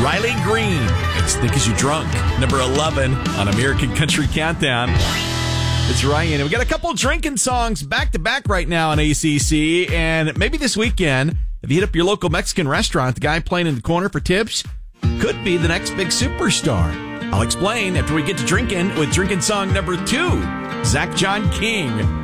Riley Green. It's Think As You Drunk, number 11 on American Country Countdown. It's Ryan. And we got a couple drinking songs back-to-back right now on ACC. And maybe this weekend, if you hit up your local Mexican restaurant, the guy playing in the corner for tips could be the next big superstar. I'll explain after we get to drinking with drinking song number 2, Zach John King.